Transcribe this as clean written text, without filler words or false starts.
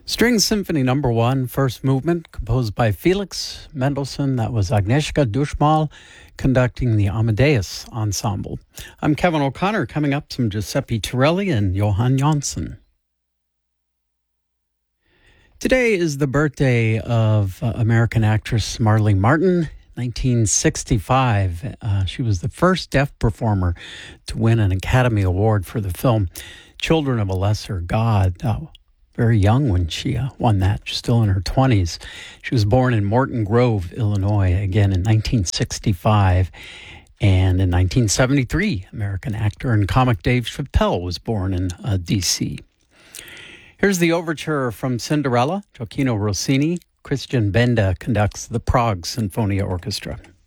String Symphony Number 1, first movement, composed by Felix Mendelssohn. That was Agnieszka Dushmal conducting the Amadeus Ensemble. I'm Kevin O'Connor. Coming up, some Giuseppe Torelli and Johann Jonsson. Today is the birthday of American actress Marlee Martin. 1965. She was the first deaf performer to win an Academy Award for the film Children of a Lesser God. Very young when she won that, still in her 20s. She was born in Morton Grove, Illinois, again in 1965. And in 1973, American actor and comic Dave Chappelle was born in D.C. Here's the overture from Cinderella. Gioacchino Rossini. Christian Benda conducts the Prague Sinfonia Orchestra.